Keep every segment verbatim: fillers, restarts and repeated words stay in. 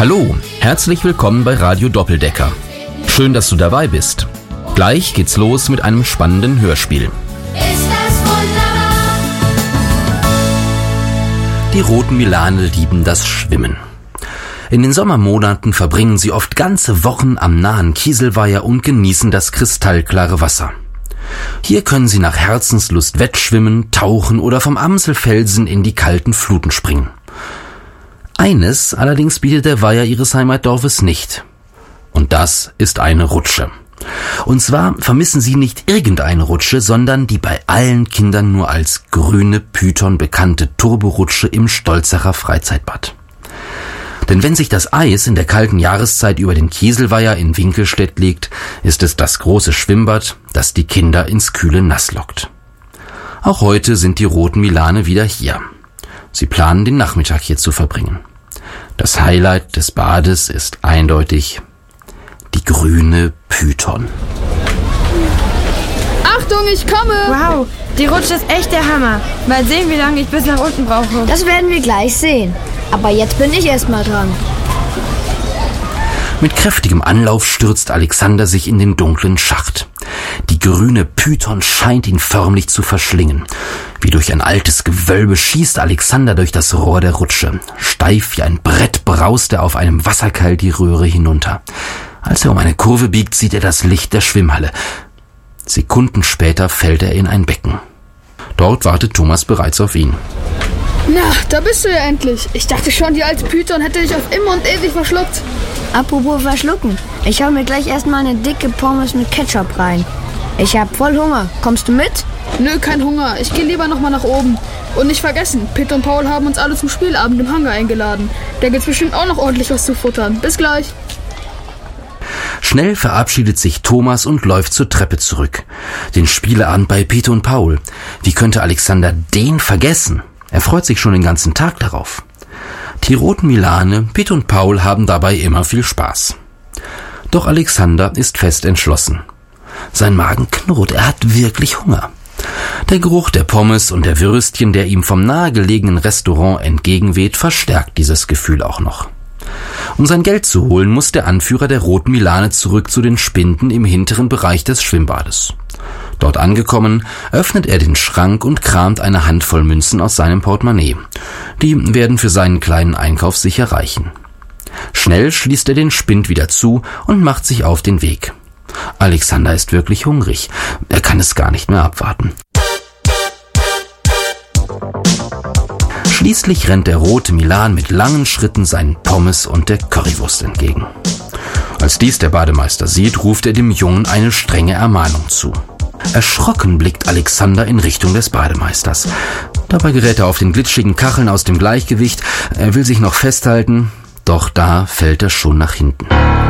Hallo, herzlich willkommen bei Radio Doppeldecker. Schön, dass du dabei bist. Gleich geht's los mit einem spannenden Hörspiel. Ist das wunderbar? Die roten Milane lieben das Schwimmen. In den Sommermonaten verbringen sie oft ganze Wochen am nahen Kieselweiher und genießen das kristallklare Wasser. Hier können sie nach Herzenslust wettschwimmen, tauchen oder vom Amselfelsen in die kalten Fluten springen. Eines allerdings bietet der Weiher ihres Heimatdorfes nicht. Und das ist eine Rutsche. Und zwar vermissen sie nicht irgendeine Rutsche, sondern die bei allen Kindern nur als grüne Python bekannte Turborutsche im Stolzacher Freizeitbad. Denn wenn sich das Eis in der kalten Jahreszeit über den Kieselweiher in Winkelstedt legt, ist es das große Schwimmbad, das die Kinder ins kühle Nass lockt. Auch heute sind die roten Milane wieder hier. Sie planen, den Nachmittag hier zu verbringen. Das Highlight des Bades ist eindeutig die grüne Python. Achtung, ich komme! Wow, die Rutsche ist echt der Hammer. Mal sehen, wie lange ich bis nach unten brauche. Das werden wir gleich sehen. Aber jetzt bin ich erstmal dran. Mit kräftigem Anlauf stürzt Alexander sich in den dunklen Schacht. Die grüne Python scheint ihn förmlich zu verschlingen. Wie durch ein altes Gewölbe schießt Alexander durch das Rohr der Rutsche. Steif wie ein Brett braust er auf einem Wasserkeil die Röhre hinunter. Als er um eine Kurve biegt, sieht er das Licht der Schwimmhalle. Sekunden später fällt er in ein Becken. Dort wartet Thomas bereits auf ihn. Na, da bist du ja endlich. Ich dachte schon, die alte Python hätte dich auf immer und ewig verschluckt. Apropos verschlucken. Ich hau mir gleich erstmal eine dicke Pommes mit Ketchup rein. Ich hab voll Hunger. Kommst du mit? Nö, kein Hunger. Ich gehe lieber nochmal nach oben. Und nicht vergessen, Pitt und Paul haben uns alle zum Spielabend im Hangar eingeladen. Da gibt's bestimmt auch noch ordentlich was zu futtern. Bis gleich. Schnell verabschiedet sich Thomas und läuft zur Treppe zurück. Den Spieleabend bei Pitt und Paul. Wie könnte Alexander den vergessen? Er freut sich schon den ganzen Tag darauf. Die roten Milane, Pitt und Paul haben dabei immer viel Spaß. Doch Alexander ist fest entschlossen. Sein Magen knurrt, er hat wirklich Hunger. Der Geruch der Pommes und der Würstchen, der ihm vom nahegelegenen Restaurant entgegenweht, verstärkt dieses Gefühl auch noch. Um sein Geld zu holen, muss der Anführer der roten Milane zurück zu den Spinden im hinteren Bereich des Schwimmbades. Dort angekommen, öffnet er den Schrank und kramt eine Handvoll Münzen aus seinem Portemonnaie. Die werden für seinen kleinen Einkauf sicher reichen. Schnell schließt er den Spind wieder zu und macht sich auf den Weg. Alexander ist wirklich hungrig. Er kann es gar nicht mehr abwarten. Schließlich rennt der rote Milan mit langen Schritten seinen Pommes und der Currywurst entgegen. Als dies der Bademeister sieht, ruft er dem Jungen eine strenge Ermahnung zu. Erschrocken blickt Alexander in Richtung des Bademeisters. Dabei gerät er auf den glitschigen Kacheln aus dem Gleichgewicht. Er will sich noch festhalten, doch da fällt er schon nach hinten.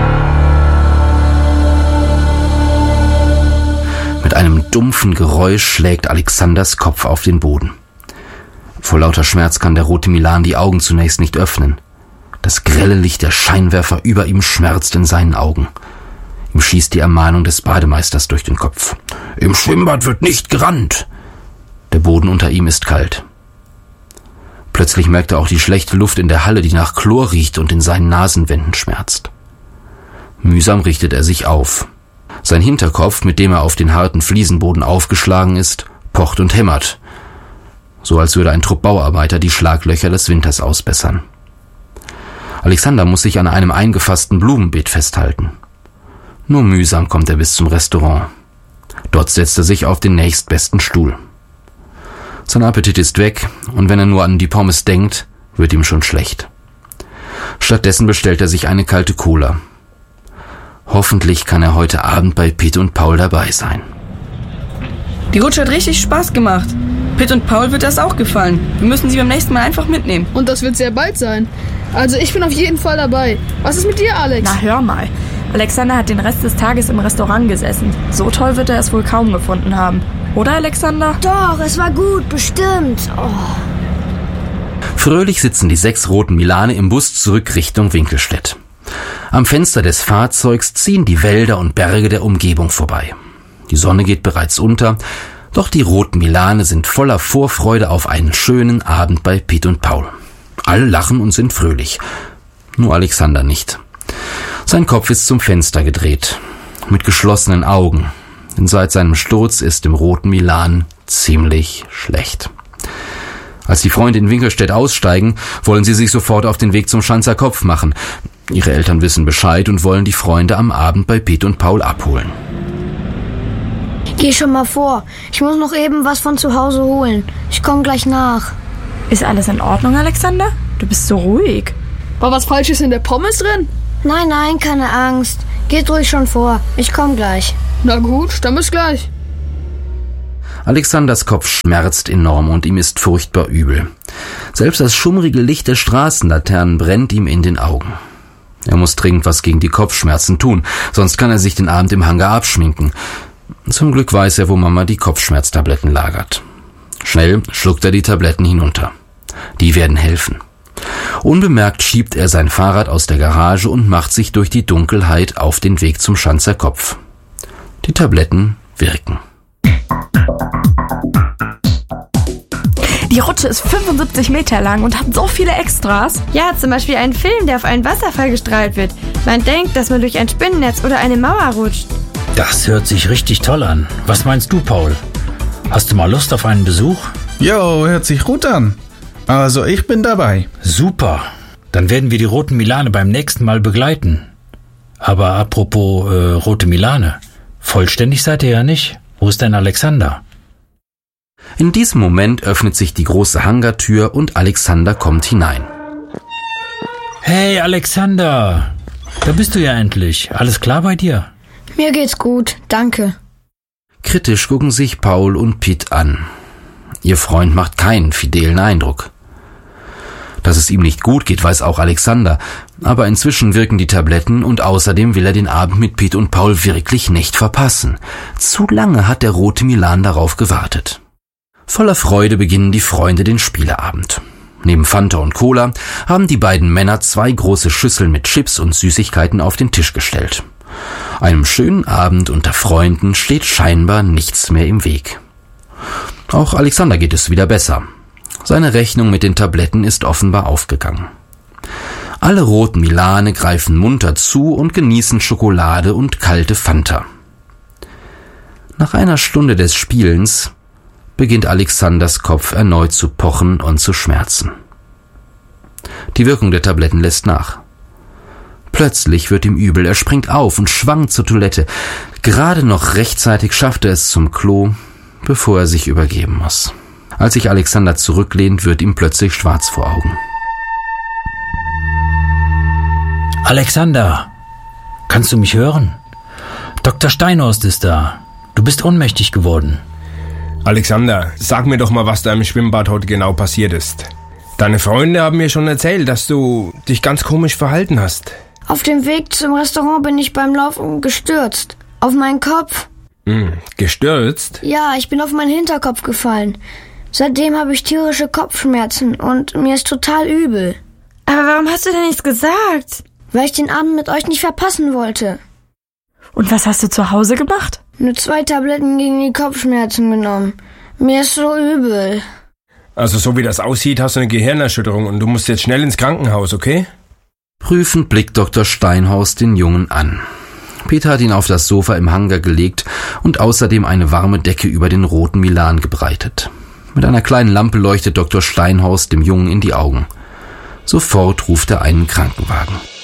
Mit einem dumpfen Geräusch schlägt Alexanders Kopf auf den Boden. Vor lauter Schmerz kann der rote Milan die Augen zunächst nicht öffnen. Das grelle Licht der Scheinwerfer über ihm schmerzt in seinen Augen. Ihm schießt die Ermahnung des Bademeisters durch den Kopf. Im Schwimmbad wird nicht gerannt. Der Boden unter ihm ist kalt. Plötzlich merkt er auch die schlechte Luft in der Halle, die nach Chlor riecht und in seinen Nasenwänden schmerzt. Mühsam richtet er sich auf. Sein Hinterkopf, mit dem er auf den harten Fliesenboden aufgeschlagen ist, pocht und hämmert. So als würde ein Trupp Bauarbeiter die Schlaglöcher des Winters ausbessern. Alexander muss sich an einem eingefassten Blumenbeet festhalten. Nur mühsam kommt er bis zum Restaurant. Dort setzt er sich auf den nächstbesten Stuhl. Sein Appetit ist weg, und wenn er nur an die Pommes denkt, wird ihm schon schlecht. Stattdessen bestellt er sich eine kalte Cola. Hoffentlich kann er heute Abend bei Pitt und Paul dabei sein. Die Rutsche hat richtig Spaß gemacht. Pitt und Paul wird das auch gefallen. Wir müssen sie beim nächsten Mal einfach mitnehmen. Und das wird sehr bald sein. Also ich bin auf jeden Fall dabei. Was ist mit dir, Alex? Na, hör mal. Alexander hat den Rest des Tages im Restaurant gesessen. So toll wird er es wohl kaum gefunden haben. Oder, Alexander? Doch, es war gut, bestimmt. Oh. Fröhlich sitzen die sechs roten Milane im Bus zurück Richtung Winkelstedt. Am Fenster des Fahrzeugs ziehen die Wälder und Berge der Umgebung vorbei. Die Sonne geht bereits unter, doch die roten Milane sind voller Vorfreude auf einen schönen Abend bei Pitt und Paul. Alle lachen und sind fröhlich. Nur Alexander nicht. Sein Kopf ist zum Fenster gedreht, mit geschlossenen Augen, denn seit seinem Sturz ist dem roten Milan ziemlich schlecht. Als die Freunde in Winkelstedt aussteigen, wollen sie sich sofort auf den Weg zum Schanzer Kopf machen. Ihre Eltern wissen Bescheid und wollen die Freunde am Abend bei Piet und Paul abholen. Geh schon mal vor. Ich muss noch eben was von zu Hause holen. Ich komme gleich nach. Ist alles in Ordnung, Alexander? Du bist so ruhig. War was Falsches in der Pommes drin? Nein, nein, keine Angst. Geht ruhig schon vor. Ich komme gleich. Na gut, dann bis gleich. Alexanders Kopf schmerzt enorm und ihm ist furchtbar übel. Selbst das schummrige Licht der Straßenlaternen brennt ihm in den Augen. Er muss dringend was gegen die Kopfschmerzen tun, sonst kann er sich den Abend im Hangar abschminken. Zum Glück weiß er, wo Mama die Kopfschmerztabletten lagert. Schnell schluckt er die Tabletten hinunter. Die werden helfen. Unbemerkt schiebt er sein Fahrrad aus der Garage und macht sich durch die Dunkelheit auf den Weg zum Schanzer Kopf. Die Tabletten wirken. Die Rutsche ist fünfundsiebzig Meter lang und hat so viele Extras. Ja, zum Beispiel einen Film, der auf einen Wasserfall gestrahlt wird. Man denkt, dass man durch ein Spinnennetz oder eine Mauer rutscht. Das hört sich richtig toll an. Was meinst du, Paul? Hast du mal Lust auf einen Besuch? Jo, hört sich gut an. Also ich bin dabei. Super. Dann werden wir die roten Milane beim nächsten Mal begleiten. Aber apropos äh, rote Milane. Vollständig seid ihr ja nicht. Wo ist denn Alexander? In diesem Moment öffnet sich die große Hangartür und Alexander kommt hinein. Hey, Alexander! Da bist du ja endlich. Alles klar bei dir? Mir geht's gut, danke. Kritisch gucken sich Paul und Piet an. Ihr Freund macht keinen fidelen Eindruck. Dass es ihm nicht gut geht, weiß auch Alexander, aber inzwischen wirken die Tabletten und außerdem will er den Abend mit Piet und Paul wirklich nicht verpassen. Zu lange hat der rote Milan darauf gewartet. Voller Freude beginnen die Freunde den Spieleabend. Neben Fanta und Cola haben die beiden Männer zwei große Schüsseln mit Chips und Süßigkeiten auf den Tisch gestellt. Einem schönen Abend unter Freunden steht scheinbar nichts mehr im Weg. Auch Alexander geht es wieder besser. Seine Rechnung mit den Tabletten ist offenbar aufgegangen. Alle roten Milane greifen munter zu und genießen Schokolade und kalte Fanta. Nach einer Stunde des Spielens beginnt Alexanders Kopf erneut zu pochen und zu schmerzen. Die Wirkung der Tabletten lässt nach. Plötzlich wird ihm übel, er springt auf und schwankt zur Toilette. Gerade noch rechtzeitig schafft er es zum Klo, bevor er sich übergeben muss. Als sich Alexander zurücklehnt, wird ihm plötzlich schwarz vor Augen. Alexander, kannst du mich hören? Doktor Steinhorst ist da. Du bist ohnmächtig geworden. Alexander, sag mir doch mal, was da im Schwimmbad heute genau passiert ist. Deine Freunde haben mir schon erzählt, dass du dich ganz komisch verhalten hast. Auf dem Weg zum Restaurant bin ich beim Laufen gestürzt. Auf meinen Kopf. Hm, gestürzt? Ja, ich bin auf meinen Hinterkopf gefallen. Seitdem habe ich tierische Kopfschmerzen und mir ist total übel. Aber warum hast du denn nichts gesagt? Weil ich den Abend mit euch nicht verpassen wollte. Und was hast du zu Hause gemacht? Nur zwei Tabletten gegen die Kopfschmerzen genommen. Mir ist so übel. Also so wie das aussieht, hast du eine Gehirnerschütterung und du musst jetzt schnell ins Krankenhaus, okay? Prüfend blickt Doktor Steinhorst den Jungen an. Peter hat ihn auf das Sofa im Hangar gelegt und außerdem eine warme Decke über den roten Milan gebreitet. Mit einer kleinen Lampe leuchtet Doktor Steinhorst dem Jungen in die Augen. Sofort ruft er einen Krankenwagen.